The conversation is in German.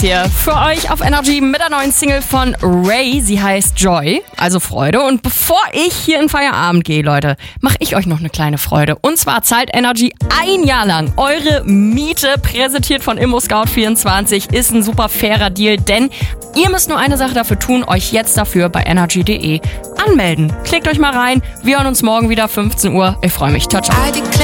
hier für euch auf Energy mit der neuen Single von Ray. Sie heißt Joy, also Freude. Und bevor ich hier in Feierabend gehe, Leute, mache ich euch noch eine kleine Freude. Und zwar zahlt Energy ein Jahr lang eure Miete, präsentiert von ImmoScout24. Ist ein super fairer Deal, denn ihr müsst nur eine Sache dafür tun, euch jetzt dafür bei energy.de anmelden. Klickt euch mal rein. Wir hören uns morgen wieder 15 Uhr. Ich freue mich. Ciao, ciao.